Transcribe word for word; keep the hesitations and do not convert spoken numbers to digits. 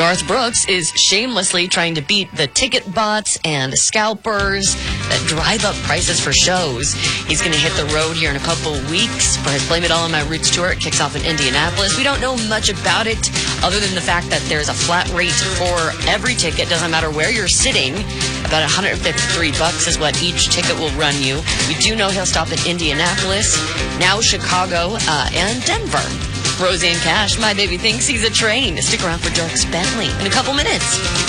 Garth Brooks is shamelessly trying to beat the ticket bots and scalpers that drive up prices for shows. He's going to hit the road here in a couple weeks for his Blame It All on My Roots tour. It kicks off in Indianapolis. We don't know much about it other than the fact that there's a flat rate for every ticket. Doesn't matter where you're sitting. About one hundred fifty-three bucks is what each ticket will run you. We do know he'll stop in Indianapolis, now Chicago, uh, and Denver. Roseanne Cash, my baby thinks he's a train. Stick around for Dirks Bentley in a couple minutes.